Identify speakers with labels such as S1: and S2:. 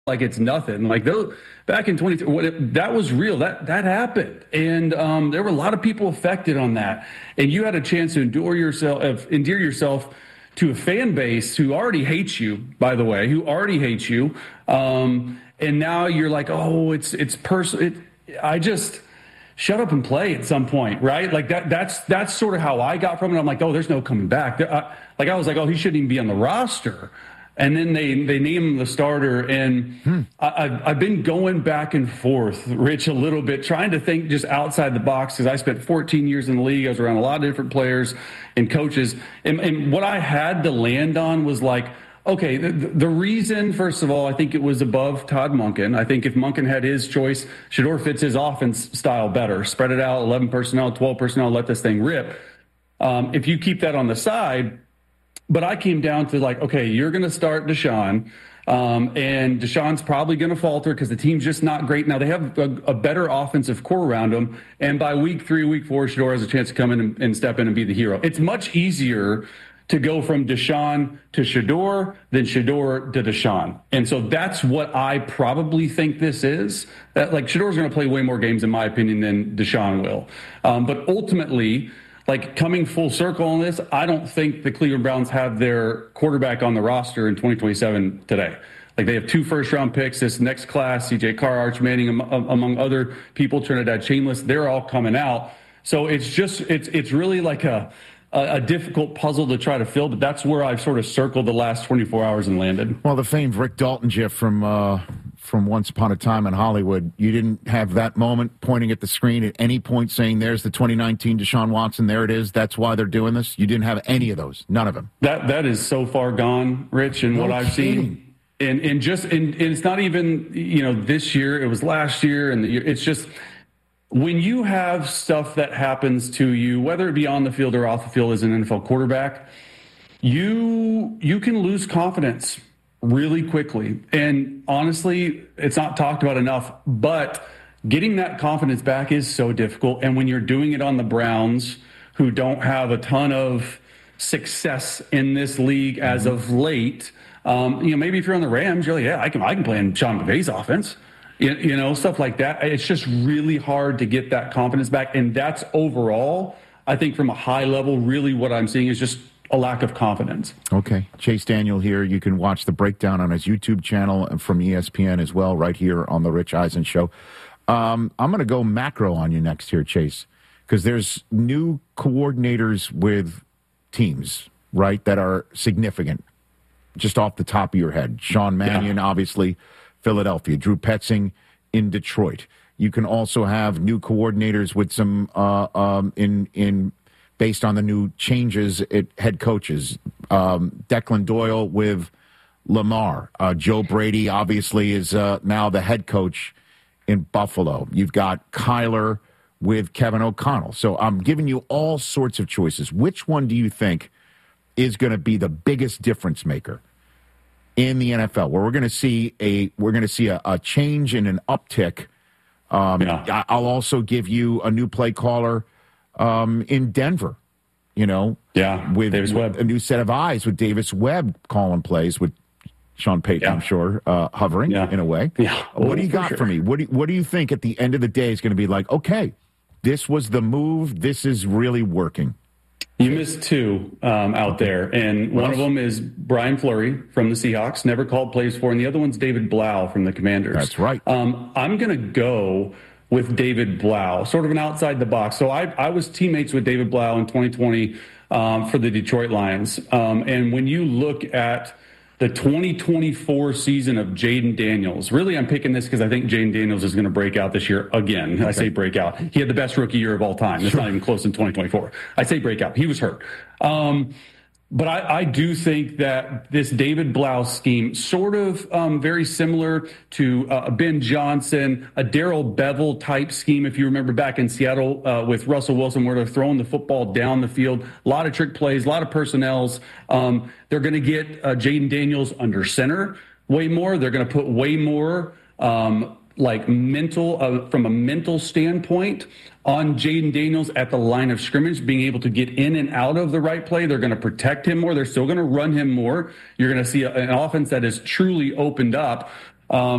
S1: like it's nothing. Like those back in 20, that was real. That happened, and there were a lot of people affected on that. And you had a chance to endear yourself to a fan base who already hates you. By the way, who already hates you, and now you're like, oh, it's personal. I just shut up and play at some point, right? Like that's sort of how I got from it. I'm like, oh, there's no coming back. I was like, oh, he shouldn't even be on the roster. And then they name him the starter, and I've been going back and forth, Rich, a little bit, trying to think just outside the box, because I spent 14 years in the league. I was around a lot of different players and coaches, and what I had to land on was like, okay, the reason, first of all, I think it was above Todd Monken. I think if Monken had his choice, Shedeur fits his offense style better. Spread it out, 11 personnel, 12 personnel, let this thing rip. If you keep that on the side. But I came down to like, okay, you're going to start Deshaun, and Deshaun's probably going to falter because the team's just not great. Now, they have a better offensive core around him, and by week 3, week 4, Shedeur has a chance to come in and step in and be the hero. It's much easier to go from Deshaun to Shedeur than Shedeur to Deshaun. And so that's what I probably think this is. That, like, Shedeur's going to play way more games, in my opinion, than Deshaun will. But ultimately, like, coming full circle on this, I don't think the Cleveland Browns have their quarterback on the roster in 2027 today. Like, they have 2 first-round picks, this next class, C.J. Carr, Arch Manning, among other people, Trinidad Chainless, they're all coming out. So it's really like a difficult puzzle to try to fill, but that's where I've sort of circled the last 24 hours and landed.
S2: Well, the famed Rick Dalton gif from Once Upon a Time in Hollywood, you didn't have that moment pointing at the screen at any point saying, there's the 2019 Deshaun Watson, there it is, that's why they're doing this? You didn't have any of those, none of them.
S1: That is so far gone, Rich, and what I've seen. And it's not even, this year, it was last year, and it's just, when you have stuff that happens to you, whether it be on the field or off the field as an NFL quarterback, you can lose confidence really quickly. And honestly, it's not talked about enough, but getting that confidence back is so difficult. And when you're doing it on the Browns, who don't have a ton of success in this league as of late, maybe if you're on the Rams, you're like, yeah, I can play in Sean McVay's offense. Stuff like that. It's just really hard to get that confidence back. And that's overall, I think from a high level, really what I'm seeing is just a lack of confidence.
S2: Okay. Chase Daniel here. You can watch the breakdown on his YouTube channel and from ESPN as well, right here on The Rich Eisen Show. I'm going to go macro on you next here, Chase, because there's new coordinators with teams, right, that are significant, just off the top of your head. Sean Mannion, obviously, Philadelphia. Drew Petzing in Detroit. You can also have new coordinators with some based on the new changes at head coaches. Declan Doyle with Lamar. Joe Brady obviously is now the head coach in Buffalo. You've got Kyler with Kevin O'Connell. So I'm giving you all sorts of choices. Which one do you think is going to be the biggest difference maker in the NFL, where we're going to see a change and an uptick? I'll also give you a new play caller in Denver, with
S1: Davis Webb.
S2: A new set of eyes with Davis Webb calling plays with Sean Payton, I'm sure, hovering in a way.
S1: Yeah.
S2: What do you got for me? What do you think at the end of the day is going to be like, okay, this was the move, this is really working?
S1: You missed 2 out there, and one of them is Brian Fleury from the Seahawks, never called plays for, and the other one's David Blau from the Commanders.
S2: That's right.
S1: I'm going to go with David Blau, sort of an outside the box. So I was teammates with David Blau in 2020 for the Detroit Lions, and when you look at the 2024 season of Jaden Daniels. Really, I'm picking this because I think Jaden Daniels is going to break out this year again. Okay. I say break out. He had the best rookie year of all time. It's not even close in 2024. I say break out. He was hurt. But I do think that this David Blau scheme, sort of very similar to Ben Johnson, a Darrell Bevel type scheme, if you remember back in Seattle with Russell Wilson, where they're throwing the football down the field, a lot of trick plays, a lot of personnels. They're going to get Jaden Daniels under center way more. They're going to put way more from a mental standpoint on Jaden Daniels at the line of scrimmage, being able to get in and out of the right play. They're going to protect him more. They're still going to run him more. You're going to see an offense that is truly opened up.